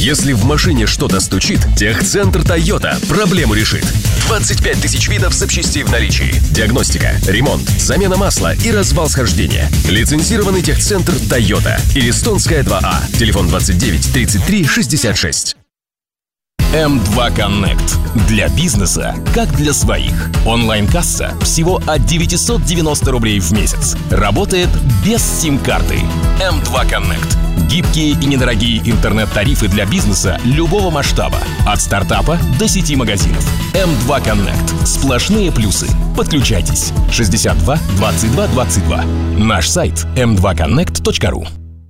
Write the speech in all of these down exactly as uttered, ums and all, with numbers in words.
Если в машине что-то стучит, техцентр Toyota проблему решит. двадцать пять тысяч видов запчастей в наличии. Диагностика, ремонт, замена масла и развал схождения. Лицензированный техцентр Toyota. Элистонская два А. Телефон двадцать девять тридцать три шестьдесят шесть. эм два Connect. Для бизнеса, как для своих. Онлайн-касса всего от девятьсот девяносто рублей в месяц. Работает без сим-карты. эм два Connect. Гибкие и недорогие интернет-тарифы для бизнеса любого масштаба. От стартапа до сети магазинов. эм два Connect. Сплошные плюсы. Подключайтесь. шестьдесят два двадцать два двадцать два. Наш сайт эм два коннект точка ру.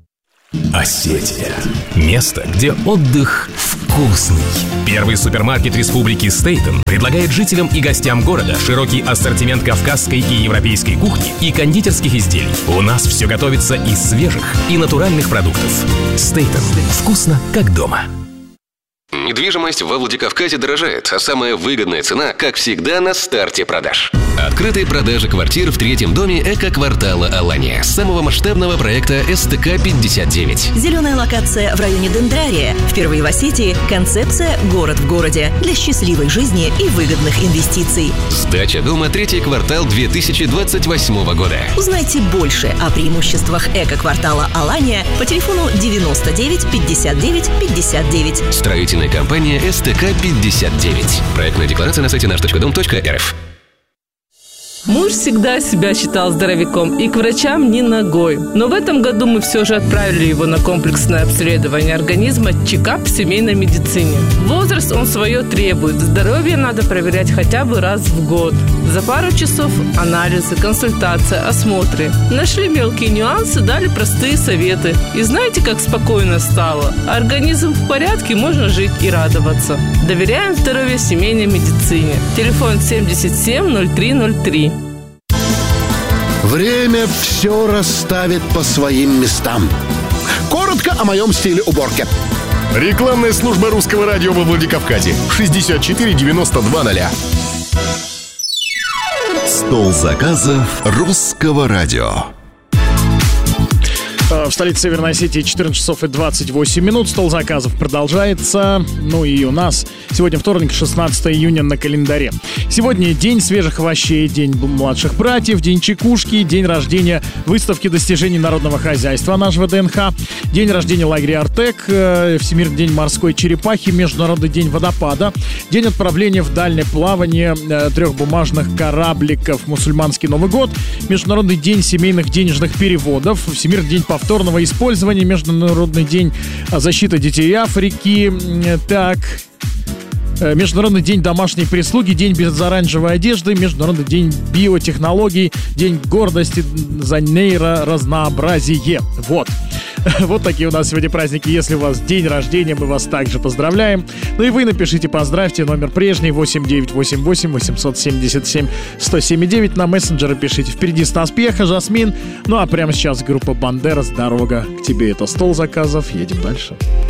Осетия. Место, где отдых вкусный. Первый супермаркет Республики Стейтен предлагает жителям и гостям города широкий ассортимент кавказской и европейской кухни и кондитерских изделий. У нас все готовится из свежих и натуральных продуктов. Стейтен. Вкусно, как дома. Недвижимость во Владикавказе дорожает, а самая выгодная цена, как всегда, на старте продаж. Открытые продажи квартир в третьем доме эко-квартала Алания, самого масштабного проекта эс тэ ка пятьдесят девять. Зеленая локация в районе Дендрария. Впервые в Осетии концепция «Город в городе» для счастливой жизни и выгодных инвестиций. Сдача дома третий квартал две тысячи двадцать восьмого года. Узнайте больше о преимуществах эко-квартала Алания по телефону девяносто девять пятьдесят девять пятьдесят девять. Строительная компания эс тэ ка пятьдесят девять. Проектная декларация на сайте наш точка дом точка эр эф. Муж всегда себя считал здоровяком и к врачам ни ногой. Но в этом году мы все же отправили его на комплексное обследование организма чекап в семейной медицине. Возраст он свое требует. Здоровье надо проверять хотя бы раз в год. За пару часов анализы, консультация, осмотры. Нашли мелкие нюансы, дали простые советы. И знаете, как спокойно стало? Организм в порядке, можно жить и радоваться. Доверяем здоровью семейной медицине. Телефон семьдесят семь ноль три ноль три. Время все расставит по своим местам. Коротко о моем стиле уборки. Рекламная служба русского радио во Владикавказе. шестьдесят четыре девяносто два ноль. Стол заказов русского радио. В столице Северной Осетии четырнадцать часов и двадцать восемь минут. Стол заказов продолжается. Ну и у нас сегодня вторник, шестнадцатое июня на календаре. Сегодня день свежих овощей, день младших братьев, день чекушки, день рождения выставки достижений народного хозяйства нашего дэ эн ха, день рождения лагеря Артек, Всемирный день морской черепахи, Международный день водопада, день отправления в дальнее плавание трехбумажных корабликов, мусульманский Новый год, Международный день семейных денежных переводов, Всемирный день повторного использования, Международный день защиты детей Африки, так... Международный день домашней прислуги, день без оранжевой одежды, Международный день биотехнологий, день гордости за нейроразнообразие. Вот. Вот такие у нас сегодня праздники. Если у вас день рождения, мы вас также поздравляем. Ну и вы напишите, поздравьте. Номер прежний восемь девятьсот восемьдесят восемь восемьсот семьдесят семь сто семьдесят девять. На мессенджеры пишите. Впереди Стас Пьеха, Жасмин. Ну а прямо сейчас группа Бандерас. Дорога к тебе. Это стол заказов. Едем дальше.